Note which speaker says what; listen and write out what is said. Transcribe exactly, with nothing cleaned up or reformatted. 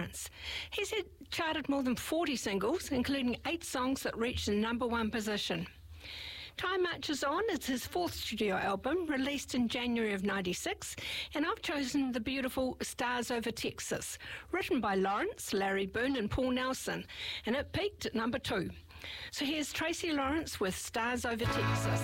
Speaker 1: Lawrence. He's had charted more than forty singles, including eight songs that reached the number one position. Time Marches On is his fourth studio album, released in January of ninety-six, and I've chosen the beautiful Stars Over Texas, written by Lawrence, Larry Boone and Paul Nelson, and it peaked at number two. So here's Tracy Lawrence with Stars Over Texas.